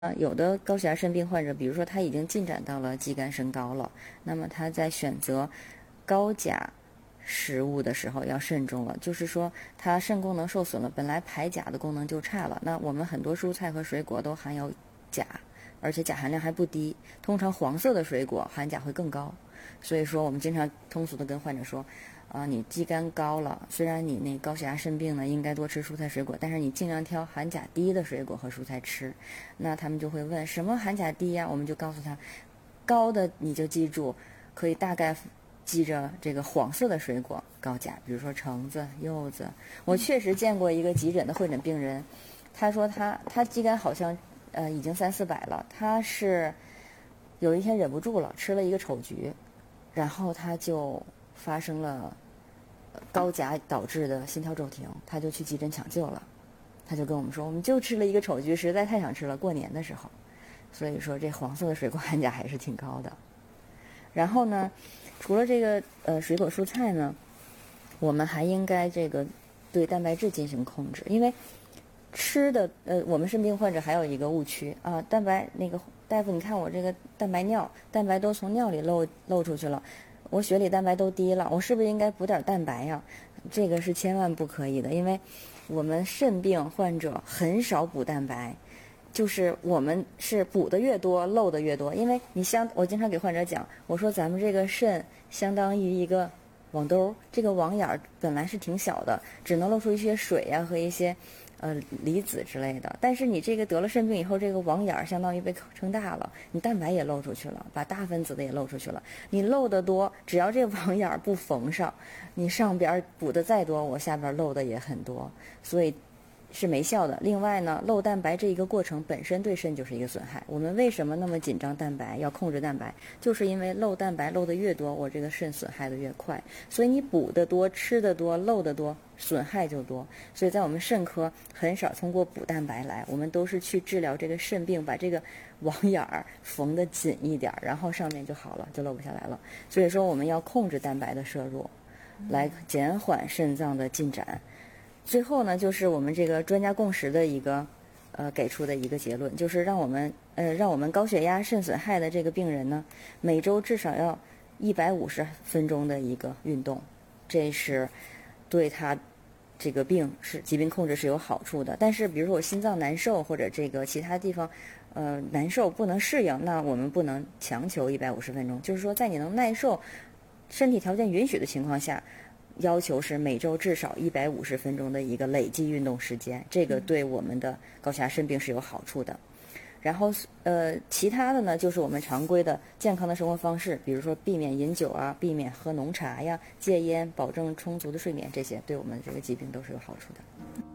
有的高血压肾病患者，比如说他已经进展到了肌酐升高了，那么他在选择高钾食物的时候要慎重了。就是说，他肾功能受损了，本来排钾的功能就差了。那我们很多蔬菜和水果都含有钾，而且钾含量还不低。通常黄色的水果含钾会更高，所以说我们经常通俗的跟患者说，你肌酐高了，虽然你那高血压肾病呢，应该多吃蔬菜水果，但是你尽量挑含钾低的水果和蔬菜吃。那他们就会问什么含钾低呀？我们就告诉他，高的你就记住，可以大概记着这个黄色的水果高钾，比如说橙子、柚子。我确实见过一个急诊的会诊病人，他说他肌酐好像已经300-400了，他是有一天忍不住了，吃了一个丑橘，然后他就发生了高钾导致的心跳骤停，他就去急诊抢救了。他就跟我们说，我们就吃了一个丑橘，实在太想吃了，过年的时候。所以说这黄色的水果含钾还是挺高的。然后呢，除了这个水果蔬菜呢，我们还应该这个对蛋白质进行控制，因为吃的我们肾病患者还有一个误区啊，蛋白那个大夫，你看我这个蛋白尿，蛋白都从尿里漏出去了，我血里蛋白都低了，我是不是应该补点蛋白呀？这个是千万不可以的，因为我们肾病患者很少补蛋白，就是我们是补的越多漏的越多。因为我经常给患者讲，我说咱们这个肾相当于一个网兜，这个网眼本来是挺小的，只能漏出一些水呀和一些离子之类的。但是你这个得了肾病以后，这个网眼相当于被撑大了，你蛋白也漏出去了，把大分子的也漏出去了。你漏的多，只要这网眼不缝上，你上边补的再多，我下边漏的也很多，所以是没效的。另外呢，漏蛋白这一个过程本身对肾就是一个损害。我们为什么那么紧张蛋白，要控制蛋白，就是因为漏蛋白漏的越多，我这个肾损害的越快。所以你补的多，吃的多，漏的多，损害就多。所以在我们肾科很少通过补蛋白来，我们都是去治疗这个肾病，把这个网眼缝得紧一点，然后上面就好了，就漏不下来了。所以说我们要控制蛋白的摄入，来减缓肾脏的进展。最后呢，就是我们这个专家共识的一个给出的一个结论，就是让我们高血压肾损害的这个病人呢，每周至少要150分钟的一个运动，这是对他这个疾病控制是有好处的。但是比如说我心脏难受或者这个其他地方难受不能适应，那我们不能强求150分钟，就是说在你能耐受、身体条件允许的情况下，要求是每周至少150分钟的一个累计运动时间，这个对我们的高血压肾病是有好处的。然后其他的呢，就是我们常规的健康的生活方式，比如说避免饮酒啊，避免喝浓茶呀，戒烟，保证充足的睡眠，这些对我们这个疾病都是有好处的。